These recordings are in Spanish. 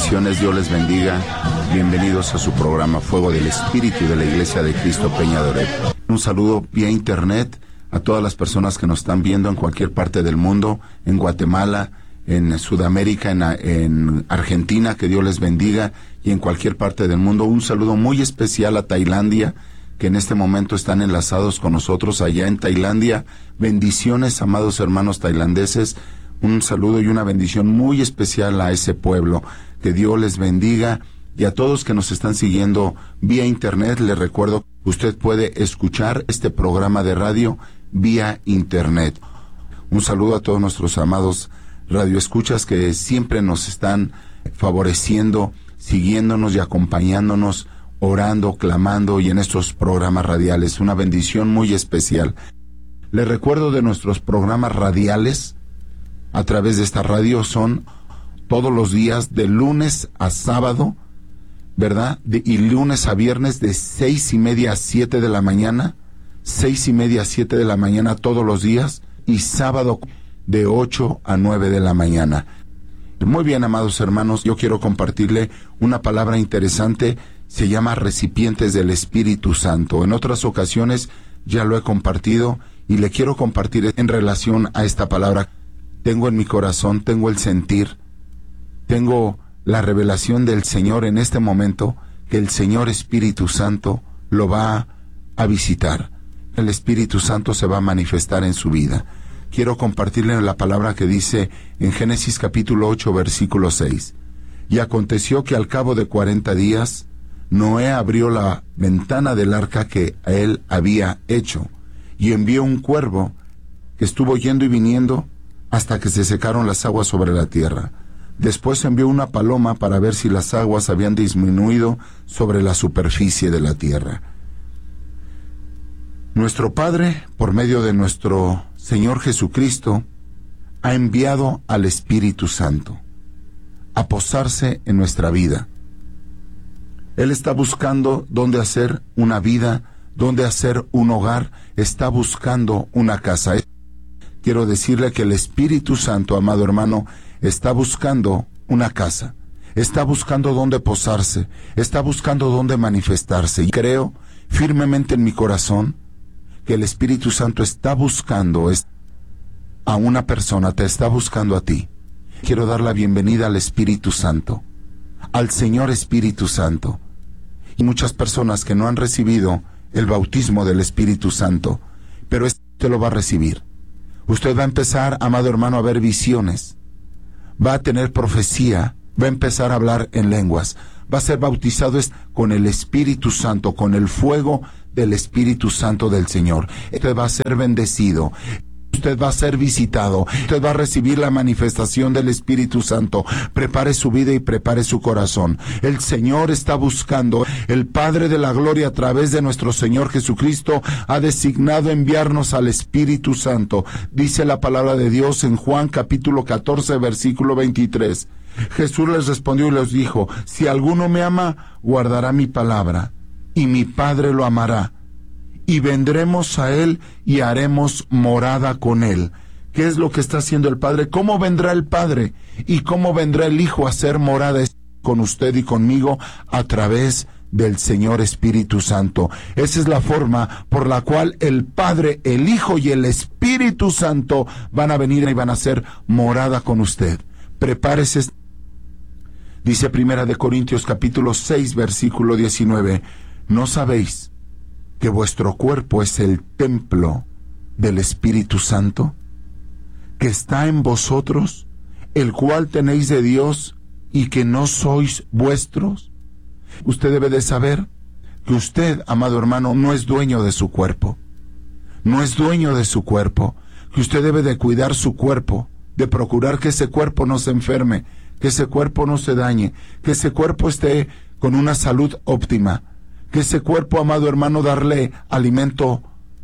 Bendiciones, Dios les bendiga. Bienvenidos a su programa Fuego del Espíritu de la Iglesia de Cristo Peña de Oreb. Un saludo vía internet a todas las personas que nos están viendo en cualquier parte del mundo, en Guatemala, en Sudamérica, en Argentina, que Dios les bendiga, y en cualquier parte del mundo. Un saludo muy especial a Tailandia, que en este momento están enlazados con nosotros allá en Tailandia. Bendiciones, amados hermanos tailandeses. Un saludo y una bendición muy especial a ese pueblo. Que Dios les bendiga. Y a todos que nos están siguiendo vía internet, les recuerdo que usted puede escuchar este programa de radio vía internet. Un saludo a todos nuestros amados radioescuchas que siempre nos están favoreciendo, siguiéndonos y acompañándonos, orando, clamando y en estos programas radiales. Una bendición muy especial. Les recuerdo de nuestros programas radiales a través de esta radio. Son todos los días de lunes a sábado, ¿verdad? Y lunes a viernes de 6:30 a 7 de la mañana, 6:30 a 7 de la mañana todos los días, y sábado de 8 a 9 de la mañana. Muy bien, amados hermanos, yo quiero compartirle una palabra interesante. Se llama recipientes del Espíritu Santo. En otras ocasiones ya lo he compartido y le quiero compartir en relación a esta palabra. Tengo en mi corazón, tengo el sentir, tengo la revelación del Señor en este momento, que el Señor Espíritu Santo lo va a visitar. El Espíritu Santo se va a manifestar en su vida. Quiero compartirle la palabra que dice en Génesis capítulo 8, versículo 6. Y aconteció que al cabo de 40 días, Noé abrió la ventana del arca que él había hecho, y envió un cuervo que estuvo yendo y viniendo hasta que se secaron las aguas sobre la tierra. Después envió una paloma para ver si las aguas habían disminuido sobre la superficie de la tierra. Nuestro Padre, por medio de nuestro Señor Jesucristo, ha enviado al Espíritu Santo a posarse en nuestra vida. Él está buscando dónde hacer una vida, dónde hacer un hogar, está buscando una casa. Quiero decirle que el Espíritu Santo, amado hermano, está buscando una casa, está buscando dónde posarse, está buscando dónde manifestarse. Y creo firmemente en mi corazón que el Espíritu Santo está buscando a una persona, te está buscando a ti. Quiero dar la bienvenida al Espíritu Santo, al Señor Espíritu Santo. Y muchas personas que no han recibido el bautismo del Espíritu Santo, pero usted lo va a recibir. Usted va a empezar, amado hermano, a ver visiones, va a tener profecía, va a empezar a hablar en lenguas, va a ser bautizado con el Espíritu Santo, con el fuego del Espíritu Santo del Señor. Usted va a ser bendecido, usted va a ser visitado, usted va a recibir la manifestación del Espíritu Santo. Prepare su vida y prepare su corazón. El Señor está buscando. El Padre de la Gloria, a través de nuestro Señor Jesucristo, ha designado enviarnos al Espíritu Santo. Dice la palabra de Dios en Juan capítulo 14, versículo 23. Jesús les respondió y les dijo: si alguno me ama, guardará mi palabra, y mi Padre lo amará, y vendremos a él y haremos morada con él. ¿Qué es lo que está haciendo el Padre? ¿Cómo vendrá el Padre? ¿Y cómo vendrá el Hijo a hacer morada con usted y conmigo? A través del Señor Espíritu Santo. Esa es la forma por la cual el Padre, el Hijo y el Espíritu Santo van a venir y van a hacer morada con usted. Prepárese. Dice Primera de Corintios capítulo 6, versículo 19. ¿No sabéis que vuestro cuerpo es el templo del Espíritu Santo, que está en vosotros, el cual tenéis de Dios, y que no sois vuestros? Usted debe de saber que usted, amado hermano, no es dueño de su cuerpo. No es dueño de su cuerpo. Que usted debe de cuidar su cuerpo, de procurar que ese cuerpo no se enferme, que ese cuerpo no se dañe, que ese cuerpo esté con una salud óptima. Que ese cuerpo, amado hermano, darle alimento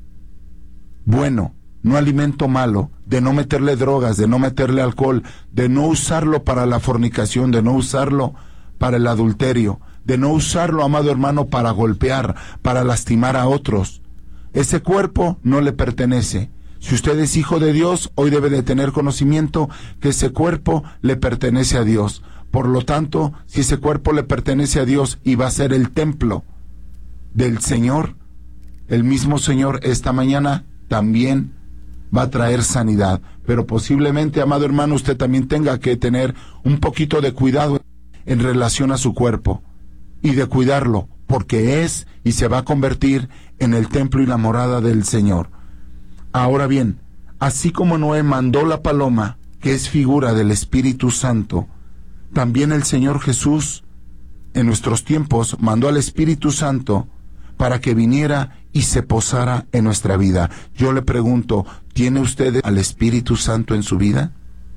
bueno, no alimento malo, de no meterle drogas, de no meterle alcohol, de no usarlo para la fornicación, de no usarlo para el adulterio, de no usarlo, amado hermano, para golpear, para lastimar a otros. Ese cuerpo no le pertenece. Si usted es hijo de Dios, hoy debe de tener conocimiento que ese cuerpo le pertenece a Dios. Por lo tanto, si ese cuerpo le pertenece a Dios y va a ser el templo del Señor, el mismo Señor esta mañana también va a traer sanidad. Pero posiblemente, amado hermano, usted también tenga que tener un poquito de cuidado en relación a su cuerpo y de cuidarlo, porque es y se va a convertir en el templo y la morada del Señor. Ahora bien, así como Noé mandó la paloma, que es figura del Espíritu Santo, también el Señor Jesús en nuestros tiempos mandó al Espíritu Santo para que viniera y se posara en nuestra vida. Yo le pregunto, ¿tiene usted al Espíritu Santo en su vida?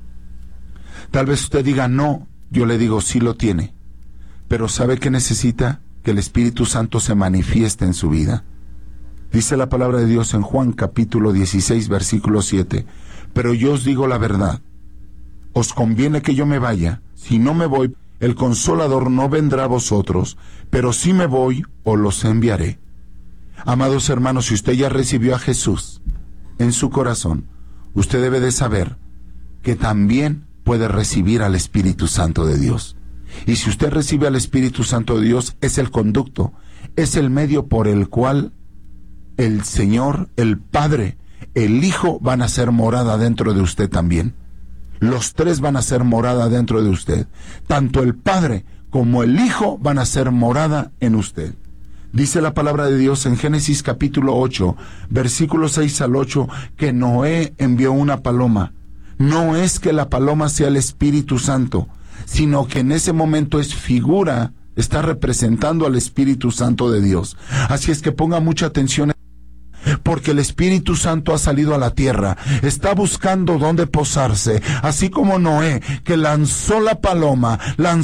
Tal vez usted diga no, yo le digo sí lo tiene, pero ¿sabe qué necesita? Que el Espíritu Santo se manifieste en su vida. Dice la palabra de Dios en Juan capítulo 16 versículo 7, pero yo os digo la verdad, os conviene que yo me vaya, si no me voy, el Consolador no vendrá a vosotros, pero si me voy, os los enviaré. Amados hermanos, si usted ya recibió a Jesús en su corazón, usted debe de saber que también puede recibir al Espíritu Santo de Dios. Y si usted recibe al Espíritu Santo de Dios, es el conducto, es el medio por el cual el Señor, el Padre, el Hijo van a ser morada dentro de usted también. Los tres van a ser morada dentro de usted. Tanto el Padre como el Hijo van a ser morada en usted. Dice la palabra de Dios en Génesis capítulo 8, versículos 6 al 8, que Noé envió una paloma. No es que la paloma sea el Espíritu Santo, sino que en ese momento es figura, está representando al Espíritu Santo de Dios. Así es que ponga mucha atención, porque el Espíritu Santo ha salido a la tierra, está buscando dónde posarse, así como Noé, que lanzó la paloma,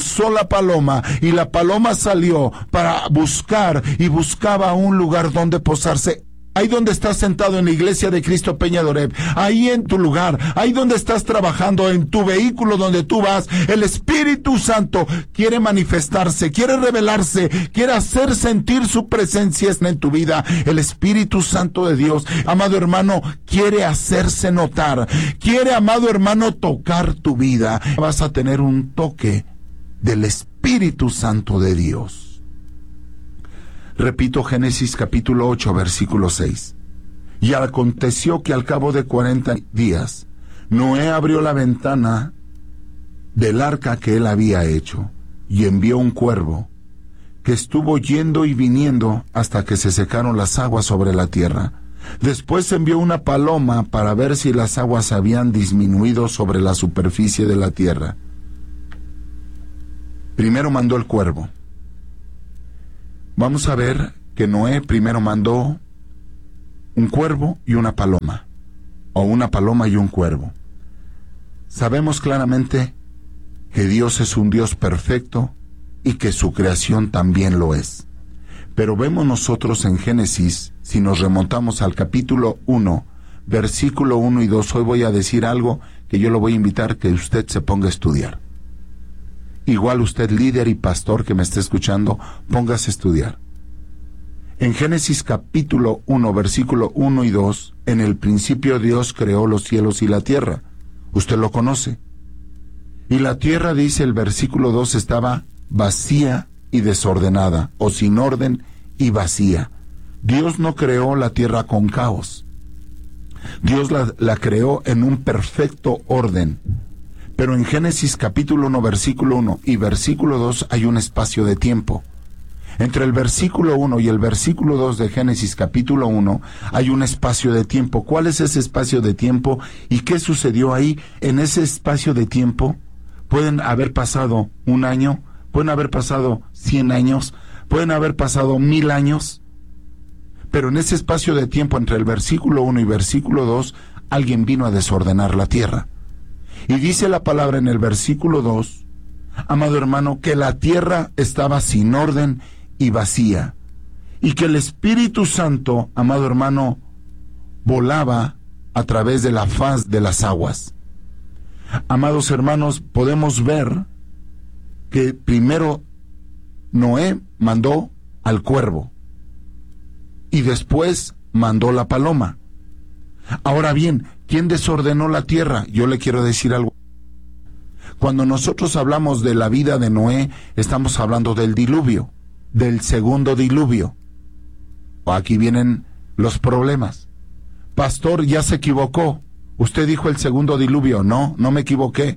y la paloma salió para buscar y buscaba un lugar donde posarse. Ahí donde estás sentado en la iglesia de Cristo Peña de Oreb, ahí en tu lugar, ahí donde estás trabajando, en tu vehículo donde tú vas, el Espíritu Santo quiere manifestarse, quiere revelarse, quiere hacer sentir su presencia en tu vida. El Espíritu Santo de Dios, amado hermano, quiere hacerse notar, quiere, amado hermano, tocar tu vida. Vas a tener un toque del Espíritu Santo de Dios. Repito, Génesis capítulo 8, versículo 6. Y aconteció que al cabo de 40 días, Noé abrió la ventana del arca que él había hecho, y envió un cuervo, que estuvo yendo y viniendo hasta que se secaron las aguas sobre la tierra. Después envió una paloma para ver si las aguas habían disminuido sobre la superficie de la tierra. Primero mandó el cuervo. Vamos a ver que Noé primero mandó un cuervo y una paloma, o una paloma y un cuervo. Sabemos claramente que Dios es un Dios perfecto y que su creación también lo es. Pero vemos nosotros en Génesis, si nos remontamos al capítulo 1, versículo 1 y 2, hoy voy a decir algo que yo lo voy a invitar que usted se ponga a estudiar. Igual usted, líder y pastor que me esté escuchando, póngase a estudiar. En Génesis capítulo 1, versículo 1 y 2, en el principio Dios creó los cielos y la tierra. Usted lo conoce. Y la tierra, dice el versículo 2, estaba vacía y desordenada, o sin orden y vacía. Dios no creó la tierra con caos. Dios la creó en un perfecto orden. Pero en Génesis capítulo 1, versículo 1 y versículo 2 hay un espacio de tiempo. Entre el versículo 1 y el versículo 2 de Génesis capítulo 1 hay un espacio de tiempo. ¿Cuál es ese espacio de tiempo y qué sucedió ahí? En ese espacio de tiempo pueden haber pasado 1 año, pueden haber pasado 100 años, pueden haber pasado 1000 años. Pero en ese espacio de tiempo entre el versículo 1 y versículo 2 alguien vino a desordenar la tierra. Y dice la palabra en el versículo 2, amado hermano, que la tierra estaba sin orden y vacía, y que el Espíritu Santo, amado hermano, volaba a través de la faz de las aguas. Amados hermanos, podemos ver que primero Noé mandó al cuervo, y después mandó la paloma. Ahora bien, ¿quién desordenó la tierra? Yo le quiero decir algo. Cuando nosotros hablamos de la vida de Noé, estamos hablando del diluvio, del segundo diluvio. Aquí vienen los problemas. Pastor, ya se equivocó. Usted dijo el segundo diluvio. No, no me equivoqué.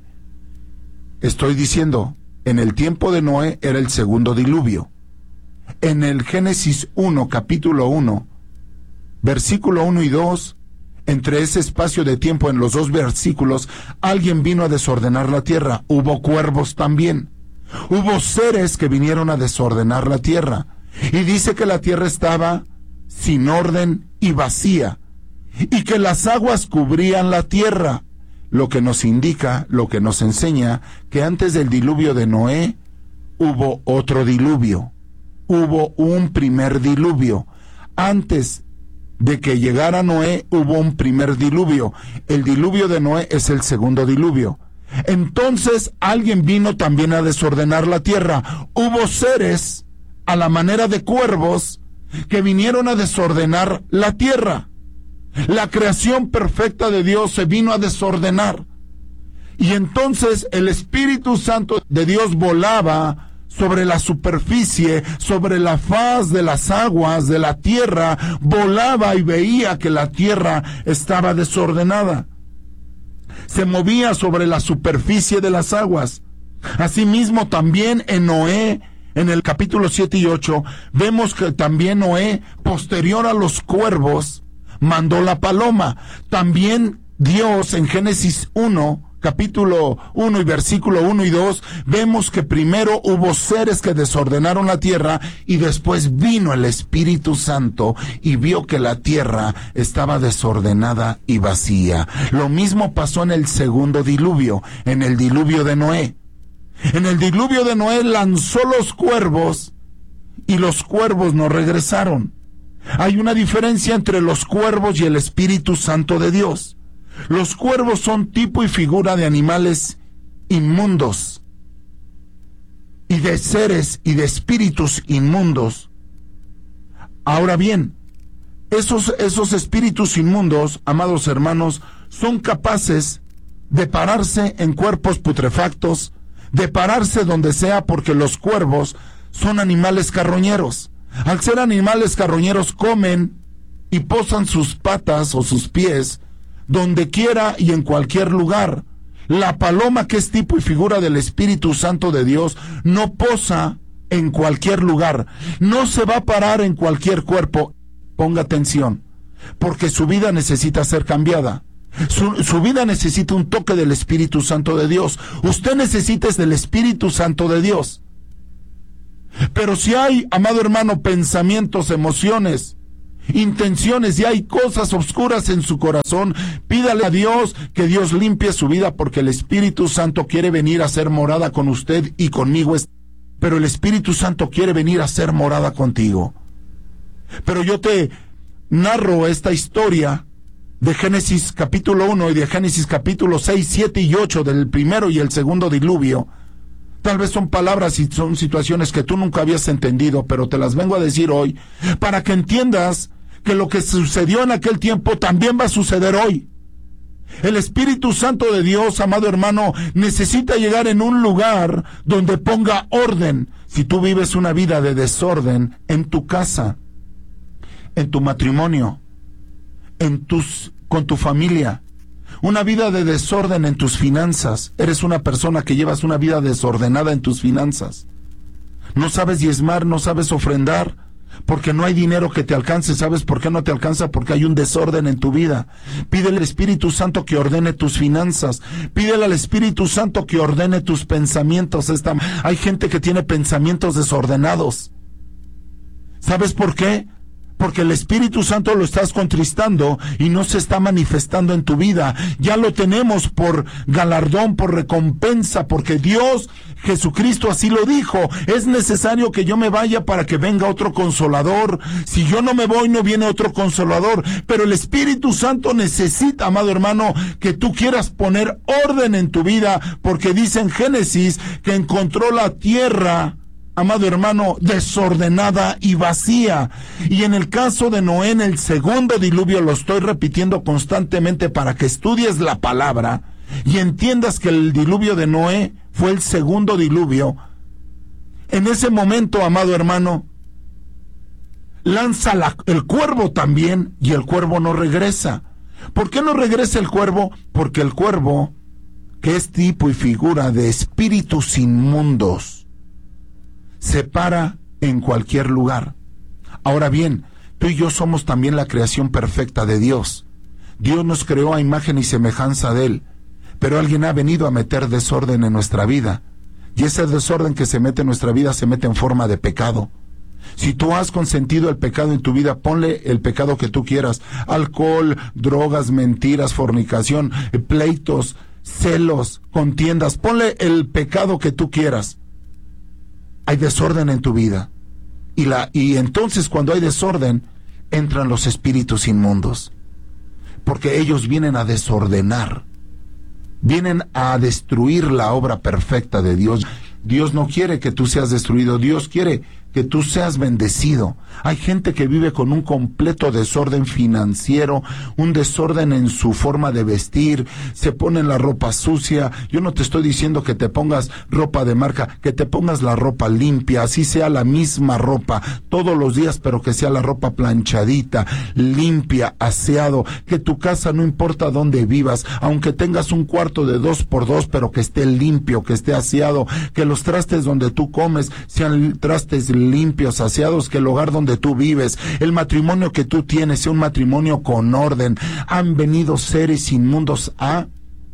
Estoy diciendo, en el tiempo de Noé era el segundo diluvio. En el Génesis 1, capítulo 1, versículo 1 y 2, entre ese espacio de tiempo en los dos versículos, alguien vino a desordenar la tierra. Hubo cuervos también. Hubo seres que vinieron a desordenar la tierra. Y dice que la tierra estaba sin orden y vacía, y que las aguas cubrían la tierra, lo que nos indica, lo que nos enseña, que antes del diluvio de Noé, hubo otro diluvio, hubo un primer diluvio. Antes de que llegara Noé, hubo un primer diluvio. El diluvio de Noé es el segundo diluvio. Entonces, alguien vino también a desordenar la tierra. Hubo seres, a la manera de cuervos, que vinieron a desordenar la tierra. La creación perfecta de Dios se vino a desordenar. Y entonces el Espíritu Santo de Dios volaba sobre la superficie, sobre la faz de las aguas de la tierra, volaba y veía que la tierra estaba desordenada. Se movía sobre la superficie de las aguas. Asimismo también en Noé, en el capítulo 7 y 8, vemos que también Noé, posterior a los cuervos, mandó la paloma. También Dios en Génesis 1, capítulo 1 y versículo 1 y 2, vemos que primero hubo seres que desordenaron la tierra y después vino el Espíritu Santo y vio que la tierra estaba desordenada y vacía. Lo mismo pasó en el segundo diluvio, en el diluvio de Noé. En el diluvio de Noé lanzó los cuervos y los cuervos no regresaron. Hay una diferencia entre los cuervos y el Espíritu Santo de Dios. Los cuervos son tipo y figura de animales inmundos y de seres y de espíritus inmundos. Ahora bien, esos espíritus inmundos, amados hermanos, son capaces de pararse en cuerpos putrefactos, de pararse donde sea, porque los cuervos son animales carroñeros. Al ser animales carroñeros, comen y posan sus patas o sus pies donde quiera y en cualquier lugar. La paloma, que es tipo y figura del Espíritu Santo de Dios, no posa en cualquier lugar, no se va a parar en cualquier cuerpo. Ponga atención, porque su vida necesita ser cambiada. Su vida necesita un toque del Espíritu Santo de Dios. Usted necesita es del Espíritu Santo de Dios. Pero si hay, amado hermano, pensamientos, emociones, intenciones y hay cosas oscuras en su corazón, pídale a Dios que Dios limpie su vida, porque el Espíritu Santo quiere venir a hacer morada con usted y conmigo. Pero el Espíritu Santo quiere venir a hacer morada contigo. Pero yo te narro esta historia de Génesis capítulo 1 y de Génesis capítulo 6, 7 y 8 del primero y el segundo diluvio. Tal vez son palabras y son situaciones que tú nunca habías entendido, pero te las vengo a decir hoy para que entiendas que lo que sucedió en aquel tiempo también va a suceder hoy. El Espíritu Santo de Dios, amado hermano, necesita llegar en un lugar donde ponga orden. Si tú vives una vida de desorden en tu casa, en tu matrimonio, con tu familia, una vida de desorden en tus finanzas, eres una persona que llevas una vida desordenada en tus finanzas, no sabes diezmar, no sabes ofrendar, porque no hay dinero que te alcance. ¿Sabes por qué no te alcanza? Porque hay un desorden en tu vida. Pídele al Espíritu Santo que ordene tus finanzas. Pídele al Espíritu Santo que ordene tus pensamientos. Hay gente que tiene pensamientos desordenados. ¿Sabes por qué? Porque el Espíritu Santo lo estás contristando y no se está manifestando en tu vida. Ya lo tenemos por galardón, por recompensa, porque Dios, Jesucristo así lo dijo. Es necesario que yo me vaya para que venga otro consolador. Si yo no me voy, no viene otro consolador. Pero el Espíritu Santo necesita, amado hermano, que tú quieras poner orden en tu vida, porque dice en Génesis que encontró la tierra, amado hermano, desordenada y vacía. Y en el caso de Noé, en el segundo diluvio, lo estoy repitiendo constantemente para que estudies la palabra. y entiendas que el diluvio de Noé fue el segundo diluvio, en ese momento, amado hermano, lanza el cuervo también, y el cuervo no regresa. ¿Por qué no regresa el cuervo? Porque el cuervo, que es tipo y figura de espíritus inmundos, se para en cualquier lugar. Ahora bien, tú y yo somos también la creación perfecta de Dios. Dios nos creó a imagen y semejanza de Él, pero alguien ha venido a meter desorden en nuestra vida, y ese desorden que se mete en nuestra vida se mete en forma de pecado. Si tú has consentido el pecado en tu vida, ponle el pecado que tú quieras: alcohol, drogas, mentiras, fornicación, pleitos, celos, contiendas, ponle el pecado que tú quieras. Hay desorden en tu vida, y entonces cuando hay desorden, entran los espíritus inmundos, porque ellos vienen a desordenar, vienen a destruir la obra perfecta de Dios. Dios no quiere que tú seas destruido, Dios quiere que tú seas bendecido. Hay gente que vive con un completo desorden financiero, un desorden en su forma de vestir, se ponen la ropa sucia. Yo no te estoy diciendo que te pongas ropa de marca, que te pongas la ropa limpia, así sea la misma ropa todos los días, pero que sea la ropa planchadita, limpia, aseado, que tu casa, no importa dónde vivas, aunque tengas un cuarto de 2x2, pero que esté limpio, que esté aseado, que los trastes donde tú comes sean trastes limpios, aseados, que el hogar donde tú vives, el matrimonio que tú tienes, sea un matrimonio con orden. Han venido seres inmundos a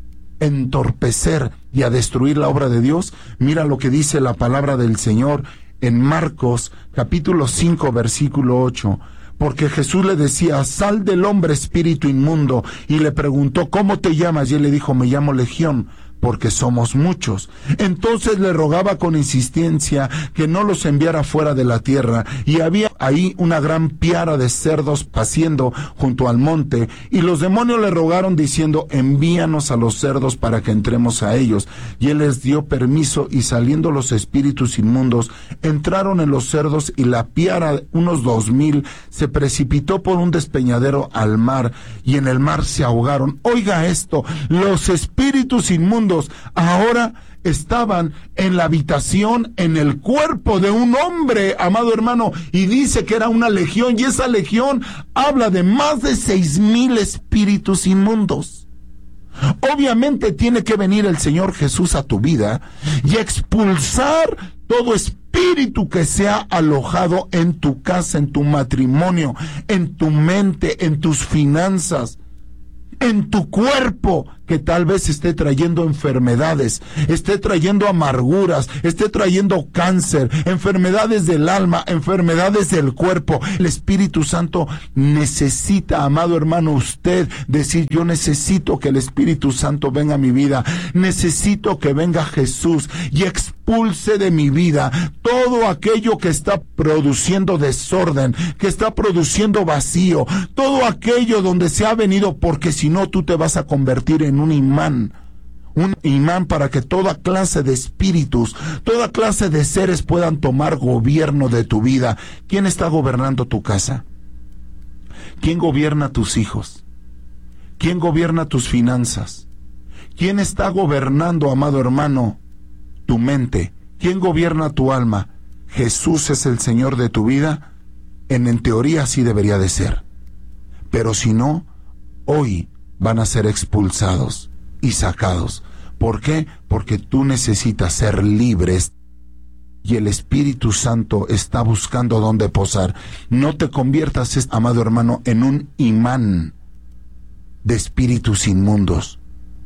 entorpecer y a destruir la obra de Dios. Mira lo que dice la palabra del Señor en Marcos capítulo 5 versículo 8. Porque Jesús le decía: sal del hombre espíritu inmundo, y le preguntó: ¿cómo te llamas? Y él le dijo: me llamo Legión, porque somos muchos. Entonces le rogaba con insistencia que no los enviara fuera de la tierra, y había ahí una gran piara de cerdos paciendo junto al monte, y los demonios le rogaron diciendo: envíanos a los cerdos para que entremos a ellos. Y él les dio permiso, y saliendo los espíritus inmundos, entraron en los cerdos, y la piara, unos 2000, se precipitó por un despeñadero al mar, y en el mar se ahogaron. Oiga esto, los espíritus inmundos ahora estaban en la habitación, en el cuerpo de un hombre, amado hermano, y dice que era una legión, y esa legión habla de más de 6000 espíritus inmundos. Obviamente tiene que venir el Señor Jesús a tu vida y expulsar todo espíritu que se ha alojado en tu casa, en tu matrimonio, en tu mente, en tus finanzas, en tu cuerpo, que tal vez esté trayendo enfermedades, esté trayendo amarguras, esté trayendo cáncer, enfermedades del alma, enfermedades del cuerpo. El Espíritu Santo necesita, amado hermano, usted decir: yo necesito que el Espíritu Santo venga a mi vida, necesito que venga Jesús y expulse de mi vida todo aquello que está produciendo desorden, que está produciendo vacío, todo aquello donde se ha venido, porque si no tú te vas a convertir en un imán para que toda clase de espíritus, toda clase de seres puedan tomar gobierno de tu vida. ¿Quién está gobernando tu casa? ¿Quién gobierna tus hijos? ¿Quién gobierna tus finanzas? ¿Quién está gobernando, amado hermano, tu mente? ¿Quién gobierna tu alma? ¿Jesús es el Señor de tu vida? En teoría sí debería de ser. Pero si no, hoy van a ser expulsados y sacados. ¿Por qué? Porque tú necesitas ser libres, y el Espíritu Santo está buscando dónde posar. No te conviertas, amado hermano, en un imán de espíritus inmundos.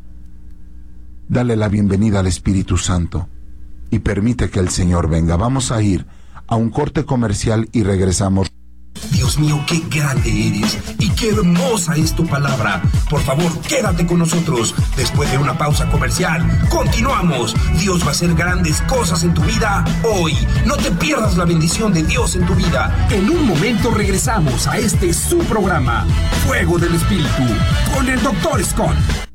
Dale la bienvenida al Espíritu Santo y permite que el Señor venga. Vamos a ir a un corte comercial y regresamos. Dios mío, qué grande eres y qué hermosa es tu palabra. Por favor, quédate con nosotros. Después de una pausa comercial, continuamos. Dios va a hacer grandes cosas en tu vida hoy. No te pierdas la bendición de Dios en tu vida. En un momento regresamos a su programa, Fuego del Espíritu, con el Dr. Scott.